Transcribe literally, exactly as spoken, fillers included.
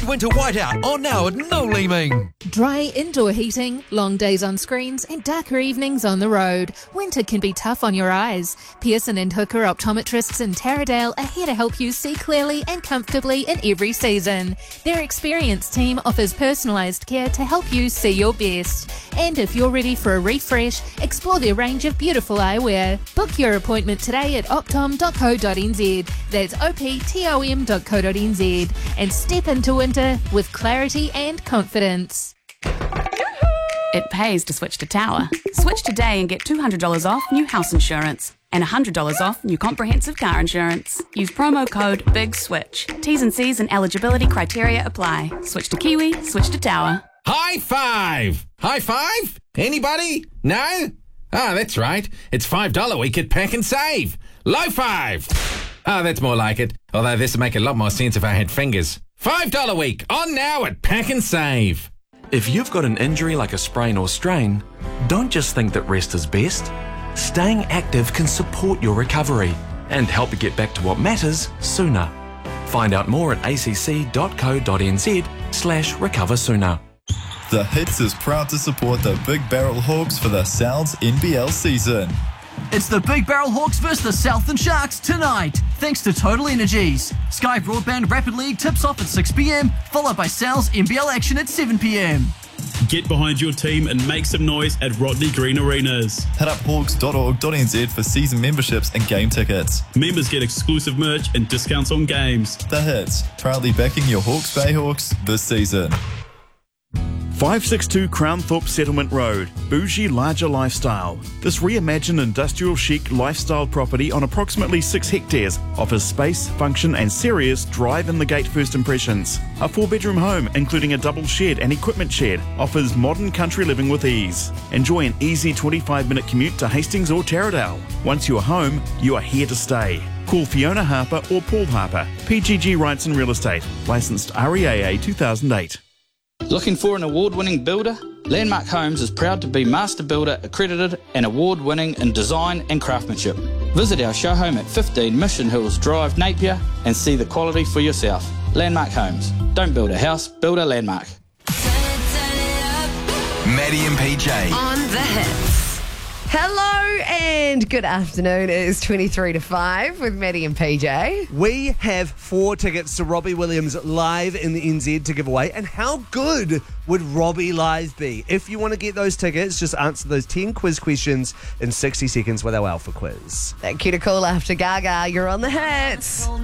Midwinter Whiteout on now at No Leeming. Dry indoor heating, long days on screens and darker evenings on the road. Winter can be tough on your eyes. Pearson and Hooker optometrists in Taradale are here to help you see clearly and comfortably in every season. Their experienced team offers personalised care to help you see your best. And if you're ready for a refresh, explore their range of beautiful eyewear. Book your appointment today at optom dot co dot n z. That's O P T O M dot co dot n z. And step into winter with clarity and confidence. It pays to switch to Tower. Switch today and get two hundred dollars off new house insurance and one hundred dollars off new comprehensive car insurance. Use promo code BIGSWITCH. T's and C's and eligibility criteria apply. Switch to Kiwi, switch to Tower. High five! High five? Anybody? No? Ah, that's right. It's five dollars week at Pack and Save. Low five! Ah, that's more like it. Although this would make a lot more sense if I had fingers. five dollars week on now at Pack and Save. If you've got an injury like a sprain or strain, don't just think that rest is best. Staying active can support your recovery and help you get back to what matters sooner. Find out more at a c c dot co dot n z slash recover sooner. The Hits is proud to support the Big Barrel Hawks for the Souths N B L season. It's the Big Barrel Hawks versus the Southern Sharks tonight, thanks to Total Energies. Sky Broadband Rapid League tips off at six p m, followed by Sal's N B L action at seven p m. Get behind your team and make some noise at Rodney Green Arenas. Head up hawks dot org dot n z for season memberships and game tickets. Members get exclusive merch and discounts on games. The Hits, proudly backing your Hawke's Bay Hawks this season. five sixty-two Crownthorpe Settlement Road, bougie larger lifestyle. This reimagined industrial chic lifestyle property on approximately six hectares offers space, function and serious drive-in-the-gate first impressions. A four-bedroom home including a double shed and equipment shed offers modern country living with ease. Enjoy an easy twenty-five minute commute to Hastings or Taradale. Once you're home, you are here to stay. Call Fiona Harper or Paul Harper, P G G Rights and Real Estate, licensed R E A A two thousand eight. Looking for an award-winning builder? Landmark Homes is proud to be Master Builder accredited and award-winning in design and craftsmanship. Visit our show home at fifteen Mission Hills Drive, Napier, and see the quality for yourself. Landmark Homes. Don't build a house, build a landmark. Maddie and P J. On the Hits. Hello and good afternoon. It is twenty-three to five with Maddie and P J. We have four tickets to Robbie Williams live in the N Z to give away. And how good would Robbie live be? If you want to get those tickets, just answer those ten quiz questions in sixty seconds with our Alpha quiz. That cue to call after Gaga. You're on the Hits.